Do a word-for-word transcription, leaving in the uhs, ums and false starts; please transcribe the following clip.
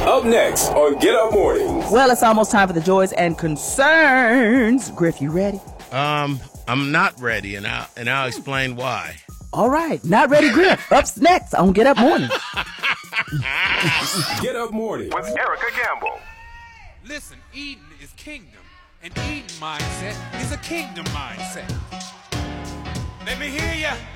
Up next on Get Up Mornings. Well, it's almost time for the joys and concerns. Griff, you ready? Um, I'm not ready, and I'll, and I'll explain why. All right, not ready, Griff. Up next on Get Up Mornings. Get Up Mornings with Erica Campbell. Listen, Eden is kingdom, and Eden mindset is a kingdom mindset. Let me hear ya.